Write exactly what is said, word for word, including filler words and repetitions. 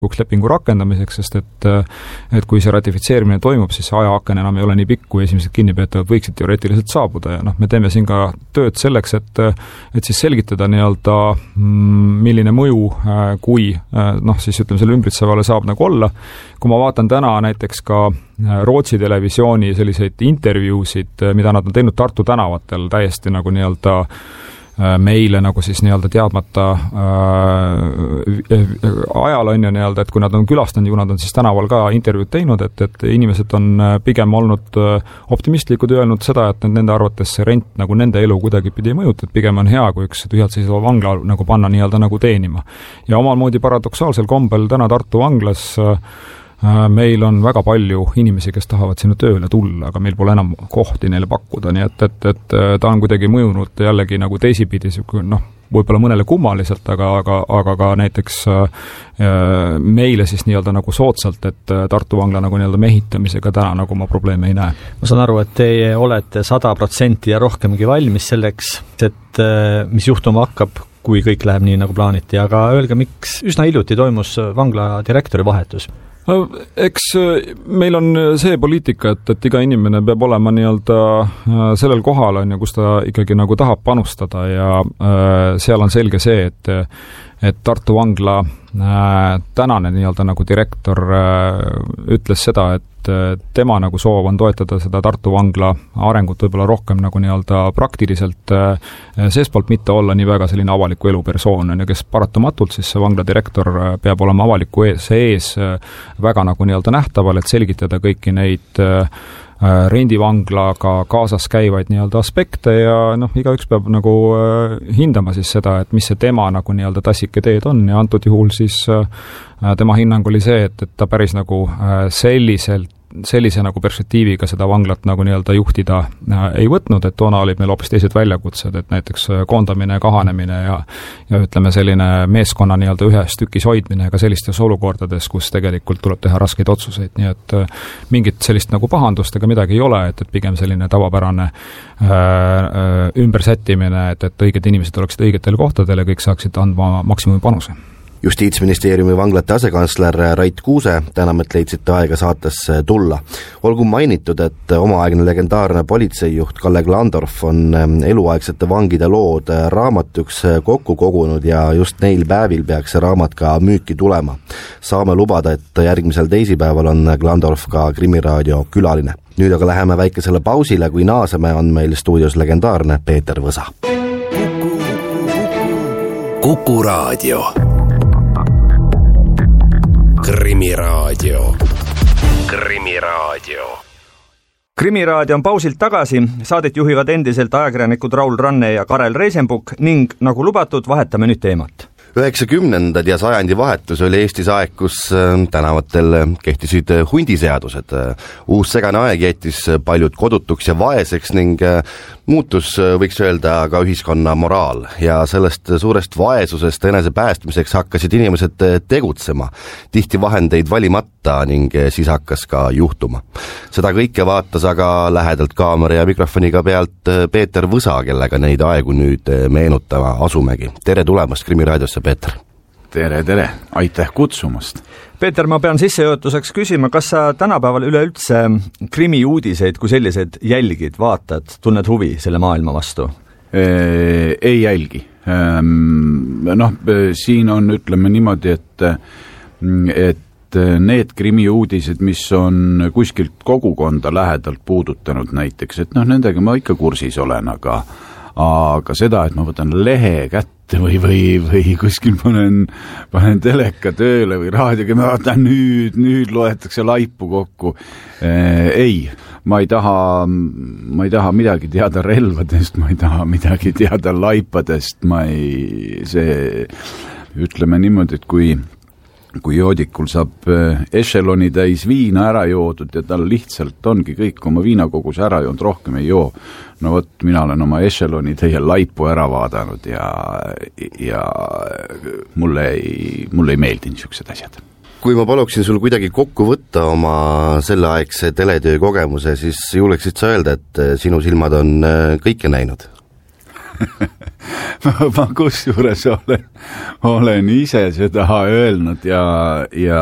lepingu rakendamiseks, sest et, et kui see ratifitseerimine toimub, siis see ajaaken enam ei ole nii pikk, kui esimesed kinnipeetavad võiksid teoreetiliselt saabuda ja noh, me teeme siin ka tööd selleks, et, et siis selgitada nii-öelda, milline mõju, kui noh, siis ütleme, selle ümbritsevale saab nagu olla. Kui ma vaatan täna näiteks ka Rootsi televisiooni selliseid intervjuusid, mida nad on teinud Tartu tänavatel täiesti nagu nii-öelda meile nagu siis nii-öelda teadmata äh, ajal on ju nii-öelda, et kui nad on külastanud, ju nad on siis tänaval ka intervjuud teinud, et, et inimesed on pigem olnud optimistlikud ja öelnud seda, et nende arvates see rent nagu nende elu kuidagi pidi ei mõjuta, et pigem on hea, kui üks tühjalt seisva vangla nagu panna nii-öelda nagu teenima. Ja omal moodi paradoksaalsel kombel täna Tartu vanglas meil on väga palju inimesi, kes tahavad sinna tööle tulla, aga meil pole enam kohti neile pakkuda, nii et, et, et ta on kuidagi mõjunud jällegi nagu teisipidi, noh, võib-olla mõnele kummaliselt, aga, aga, aga ka näiteks meile siis nii-öelda nagu soodsalt, et Tartu vangla nagu nii-öelda mehitamisega täna nagu ma probleeme ei näe. Ma saan aru, et teie olete sada protsenti ja rohkemgi valmis selleks, et mis juhtuma hakkab, kui kõik läheb nii, nagu plaaniti, aga öelge, miks üsna hiljuti toimus vangla direktori vahetus? Eks meil on see poliitika, et, et iga inimene peab olema nii-öelda sellel kohal, on ju, kus ta ikkagi nagu tahab panustada ja seal on selge see, et, et Tartu vangla tänane nii-öelda nagu direktor ütles seda, et tema nagu soov on toetada seda Tartu vangla arengut võib-olla rohkem nagu nii-öelda praktiliselt seespoolt mitte olla nii väga selline avaliku elu persoon, on ju, kes paratamatult siis see vangla direktor peab olema avaliku ees, ees väga nagu nii-öelda nähtaval, et selgitada kõiki neid rendivanglaga kaasas käivaid nii-öelda aspekte ja noh, igaüks peab nagu hindama siis seda, et mis see tema nagu nii-öelda tassike teed on ja antud juhul siis tema hinnang oli see, et, et ta päris nagu selliselt sellise nagu perspektiiviga seda vanglat nagu nii-öelda juhtida ei võtnud, et toona olid meil hoopis teised väljakutsed, et näiteks koondamine, kahanemine ja, ja ütleme selline meeskonna nii-öelda ühes tükis hoidmine ka sellistes olukordades, kus tegelikult tuleb teha raskeid otsuseid, nii et mingit sellist nagu pahandust ega midagi ei ole, et, et pigem selline tavapärane äh, ümbersättimine, et, et õiged inimesed oleksid õigetel kohtadel ja kõik saaksid andma maksimumi panuse. Justiitsministeeriumi vanglate asekantsler Rait Kuuse, tänam, et leidsite aega saatesse tulla. Olgu mainitud, et omaaegne legendaarne politseijuht Kalle Glandorf on eluaegsete vangide lood raamatuks kokku kogunud ja just neil päevil peaks see raamat ka müüki tulema. Saame lubada, et järgmisel teisipäeval on Glandorf ka Krimiraadio külaline. Nüüd aga läheme väikesele pausile, kui naaseme on meil stuudios legendaarne Peeter Võsa. Kuku Raadio. Krimiraadio. Krimiraadio. Krimiraadio on pausilt tagasi, saadet juhivad endiselt ajakirjanikud Raul Ranne ja Karel Reisenbuk ning nagu lubatud, vahetame nüüd teemat. üheksakümnendad ja sajandi vahetus oli Eestis aeg, kus tänavatel kehtisid hundiseadused. Uus segane aeg jättis paljud kodutuks ja vaeseks ning muutus, võiks öelda, ka ühiskonna moraal ja sellest suurest vaesusest enese päästmiseks hakkasid inimesed tegutsema, tihti vahendeid valimata ning siis hakkas ka juhtuma. Seda kõike vaatas aga lähedalt kaamera ja mikrofoniga pealt Peeter Võsa, kellega neid aegu nüüd meenutama asumegi. Tere tulemast Krimiraadiosse, Peeter! Tere, tere! Aitäh kutsumast! Peeter, ma pean sissejuhatuseks küsima, kas sa tänapäeval üleüldse krimi uudiseid kui sellised jälgid, vaatad, tunned huvi selle maailma vastu? Ei jälgi. Noh, siin on, ütleme niimoodi, et, et need krimi uudised, mis on kuskilt kogukonda lähedalt puudutanud näiteks, et noh, nendega ma ikka kursis olen, aga aga seda, et ma võtan lehe kätte või, või, või kuskil panen, panen teleka tööle või raadioga, ma vaatan nüüd, nüüd loetakse laipu kokku. Ei, ma ei taha, ma ei taha midagi teada relvadest, ma ei taha midagi teada laipadest, ma ei, see, ütleme niimoodi, et kui kui joodikul saab ešeloni täis viina ära joodud ja tal lihtsalt ongi kõik oma viinakogus ära joonud, rohkem ei joo. No võt, mina olen oma ešeloni teie laipu ära vaadanud ja, ja mulle ei, mulle ei meeldi niisugused asjad. Kui ma paluksin sul kuidagi kokku võtta oma selleaegse teletöö kogemuse, siis julgeksid sa öelda, et sinu silmad on kõike näinud? ma kusjuures olen, olen ise seda öelnud ja, ja